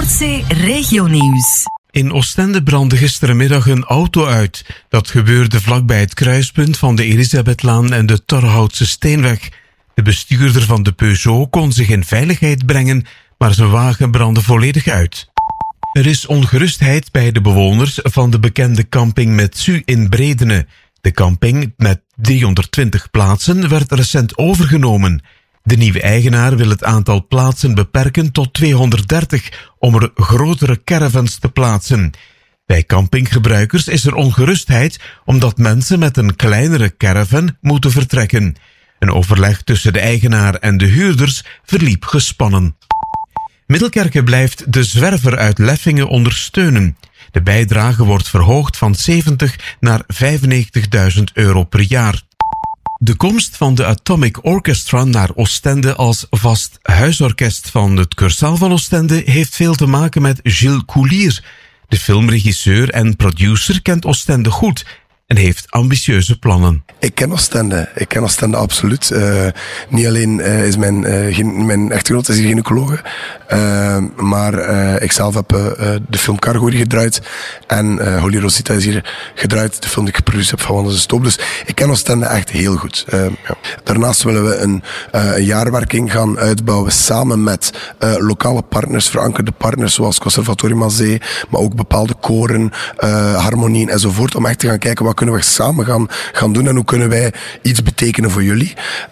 Noordzee Regionieuws. In Oostende brandde gisterenmiddag een auto uit. Dat gebeurde vlakbij het kruispunt van de Elisabethlaan en de Torhoutse Steenweg. De bestuurder van de Peugeot kon zich in veiligheid brengen, maar zijn wagen brandde volledig uit. Er is ongerustheid bij de bewoners van de bekende camping Metsu in Bredene. De camping met 320 plaatsen werd recent overgenomen. De nieuwe eigenaar wil het aantal plaatsen beperken tot 230 om er grotere caravans te plaatsen. Bij campinggebruikers is er ongerustheid omdat mensen met een kleinere caravan moeten vertrekken. Een overleg tussen de eigenaar en de huurders verliep gespannen. Middelkerke blijft de zwerver uit Leffingen ondersteunen. De bijdrage wordt verhoogd van 70 naar 95.000 euro per jaar. De komst van de Atomic Orchestra naar Oostende als vast huisorkest van het Cursaal van Oostende heeft veel te maken met Gilles Coulier. De filmregisseur en producer kent Oostende goed en heeft ambitieuze plannen. Ik ken Oostende absoluut. Niet alleen is mijn echtgenoot is hier gynaecoloog, maar ik zelf heb de film Cargo hier gedraaid en Holly Rosita is hier gedraaid, de film die ik geproduceerd heb van Wandels de Stoop. Dus ik ken Oostende echt heel goed. Ja. Daarnaast willen we een jaarwerking gaan uitbouwen samen met lokale partners, verankerde partners zoals Conservatorium aan Zee, maar ook bepaalde koren, harmonieën enzovoort, om echt te gaan kijken wat kunnen we samen gaan doen en hoe kunnen wij iets betekenen voor jullie.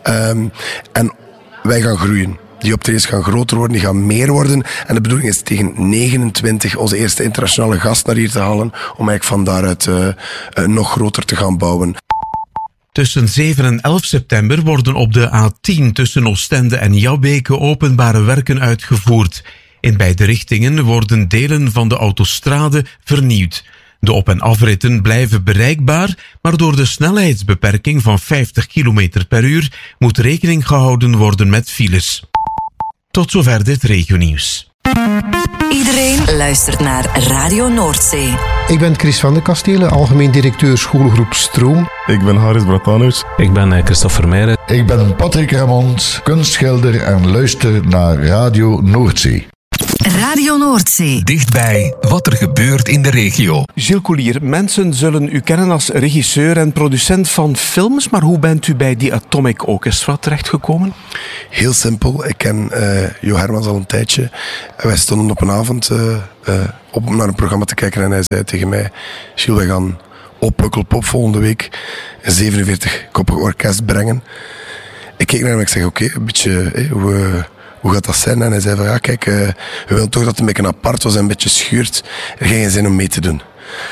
En wij gaan groeien. Die optredens gaan groter worden, die gaan meer worden. En de bedoeling is tegen 29 onze eerste internationale gast naar hier te halen, om eigenlijk van daaruit nog groter te gaan bouwen. Tussen 7 en 11 september worden op de A10 tussen Oostende en Jabbeke openbare werken uitgevoerd. In beide richtingen worden delen van de autostrade vernieuwd. De op- en afritten blijven bereikbaar, maar door de snelheidsbeperking van 50 km per uur moet rekening gehouden worden met files. Tot zover dit regionieuws. Iedereen luistert naar Radio Noordzee. Ik ben Chris van de Kastelen, algemeen directeur schoolgroep Stroom. Ik ben Haris Bratanus. Ik ben Christophe Vermeijden. Ik ben Patrick Ramond, kunstschilder en luister naar Radio Noordzee. Radio Noordzee. Dichtbij wat er gebeurt in de regio. Gilles Coulier, mensen zullen u kennen als regisseur en producent van films, maar hoe bent u bij die Atomic Orchestra terechtgekomen? Heel simpel. Ik ken Jo Hermans al een tijdje. En wij stonden op een avond op naar een programma te kijken en hij zei tegen mij: Gilles, we gaan op Pukkelpop volgende week een 47-koppig orkest brengen. Ik keek naar hem en ik zeg: oké, een beetje... hoe gaat dat zijn? En hij zei van ja, kijk, we willen toch dat het een beetje apart was en een beetje schuurt. Er ging geen zin om mee te doen.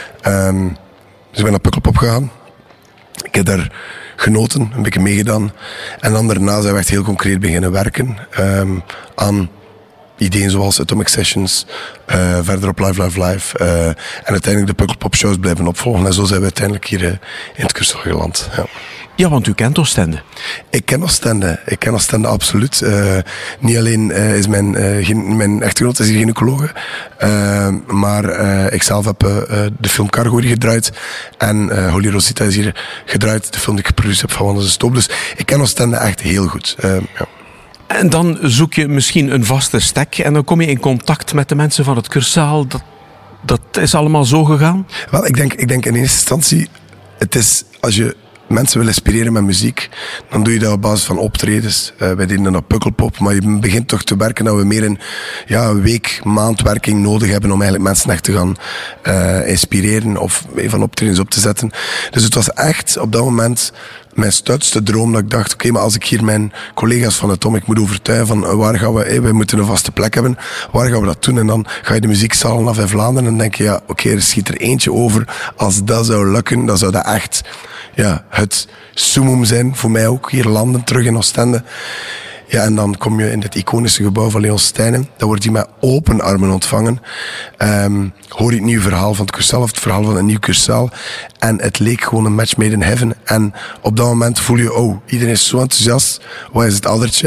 Dus ik ben naar Pukkelpop gegaan. Ik heb daar genoten, een beetje meegedaan. En dan daarna zijn we echt heel concreet beginnen werken aan ideeën zoals Atomic Sessions, verder op Live. En uiteindelijk de Pukkelpop shows blijven opvolgen. En zo zijn we uiteindelijk hier in het Cursaal geland. Ja. Ja, want u kent Oostende. Ik ken Oostende absoluut. Niet alleen is mijn echtgenoot is hier gynaecoloog, maar ik zelf heb de film Cargo hier gedraaid en Holly Rosita is hier gedraaid, de film die ik geproduceerd heb van Wandels de Stoop. Dus ik ken Oostende echt heel goed. Ja. En dan zoek je misschien een vaste stek en dan kom je in contact met de mensen van het Cursaal. Dat is allemaal zo gegaan? Wel, ik denk in eerste instantie, het is als je mensen wil inspireren met muziek, dan doe je dat op basis van optredens. Wij deden dan op Pukkelpop, maar je begint toch te werken dat we meer een week, maand werking nodig hebben om eigenlijk mensen echt te gaan inspireren of van optredens op te zetten. Dus het was echt op dat moment mijn stoutste droom dat ik dacht, oké, maar als ik hier mijn collega's van Atomic moet overtuigen van waar gaan we moeten een vaste plek hebben, waar gaan we dat doen? En dan ga je de muziekzalen af in Vlaanderen en dan denk je, ja, oké, er schiet er eentje over. Als dat zou lukken, dan zou dat echt het summum zijn, voor mij ook, hier landen, terug in Oostende. Ja, en dan kom je in dit iconische gebouw van Leon Steinen. Dan word je met open armen ontvangen. Hoor je het nieuwe verhaal van het Cursaal, of het verhaal van een nieuw Cursaal. En het leek gewoon een match made in heaven. En op dat moment voel je, iedereen is zo enthousiast. Wat is het addertje? En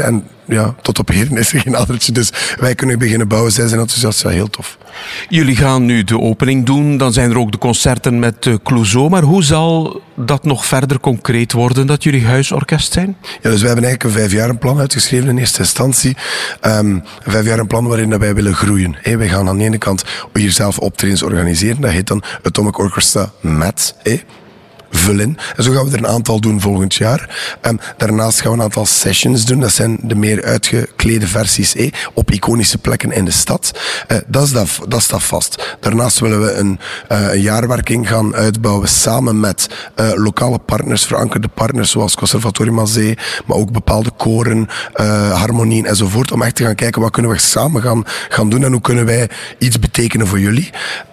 tot op heden is er geen adertje. Dus wij kunnen beginnen bouwen. Zij zijn enthousiast, ja, heel tof. Jullie gaan nu de opening doen. Dan zijn er ook de concerten met Clouseau. Maar hoe zal dat nog verder concreet worden, dat jullie huisorkest zijn? Ja, dus wij hebben eigenlijk een 5-jarenplan uitgeschreven in eerste instantie. Een 5-jarenplan waarin wij willen groeien. Wij gaan aan de ene kant hier zelf optredens organiseren. Dat heet dan Atomic Orchestra met... vullen. En zo gaan we er een aantal doen volgend jaar. Daarnaast gaan we een aantal sessions doen. Dat zijn de meer uitgeklede versies op iconische plekken in de stad. Dat staat vast. Daarnaast willen we een jaarwerking gaan uitbouwen samen met lokale partners, verankerde partners zoals Conservatorium aan Zee, maar ook bepaalde koren, harmonieën enzovoort, om echt te gaan kijken wat kunnen we samen gaan doen en hoe kunnen wij iets betekenen voor jullie.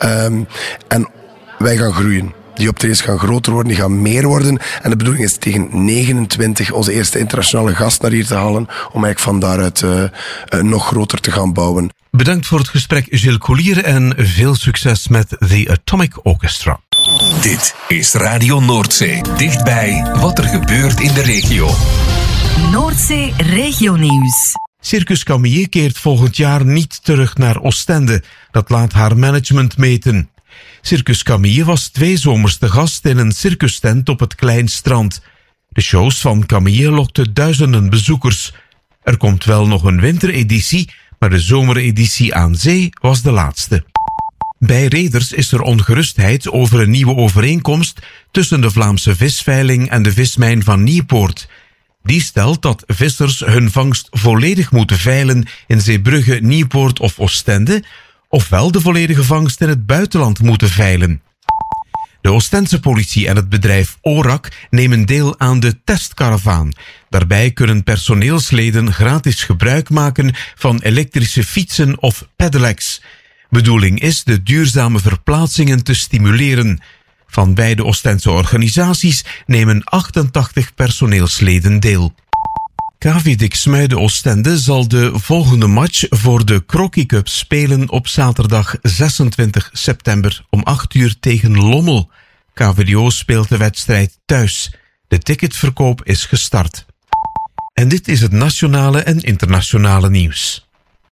En wij gaan groeien. Die optredens gaan groter worden, die gaan meer worden. En de bedoeling is tegen 29 onze eerste internationale gast naar hier te halen, om eigenlijk van daaruit nog groter te gaan bouwen. Bedankt voor het gesprek, Gilles Collier, en veel succes met The Atomic Orchestra. Dit is Radio Noordzee. Dichtbij wat er gebeurt in de regio. Noordzee Regionieuws. Circus Camille keert volgend jaar niet terug naar Oostende. Dat laat haar management meten. Circus Camille was 2 zomers te gast in een circustent op het Klein Strand. De shows van Camille lokten duizenden bezoekers. Er komt wel nog een wintereditie, maar de zomereditie aan zee was de laatste. Bij reders is er ongerustheid over een nieuwe overeenkomst tussen de Vlaamse visveiling en de vismijn van Nieuwpoort. Die stelt dat vissers hun vangst volledig moeten veilen in Zeebrugge, Nieuwpoort of Oostende, ofwel de volledige vangst in het buitenland moeten veilen. De Oostense politie en het bedrijf ORAC nemen deel aan de testkaravaan. Daarbij kunnen personeelsleden gratis gebruik maken van elektrische fietsen of pedelecs. Bedoeling is de duurzame verplaatsingen te stimuleren. Van beide Oostense organisaties nemen 88 personeelsleden deel. KV Diksmuide Oostende zal de volgende match voor de Crocky Cup spelen op zaterdag 26 september om 8 uur tegen Lommel. KVDO speelt de wedstrijd thuis. De ticketverkoop is gestart. En dit is het nationale en internationale nieuws.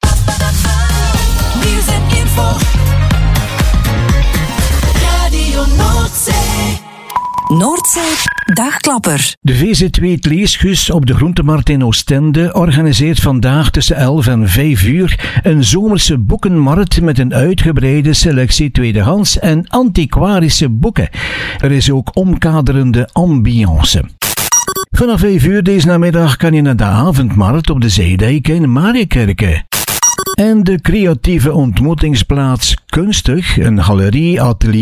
Nieuws en info. Radio Noordzee. Noordzee Dagklapper. De VZ2 Leesgus op de groentemarkt in Oostende organiseert vandaag tussen 11 en 5 uur een zomerse boekenmarkt met een uitgebreide selectie tweedehands en antiquarische boeken. Er is ook omkaderende ambiance. Vanaf 5 uur deze namiddag kan je naar de avondmarkt op de Zeedijk in Mariëkerke. En de creatieve ontmoetingsplaats Kunstig, een galerie, atelier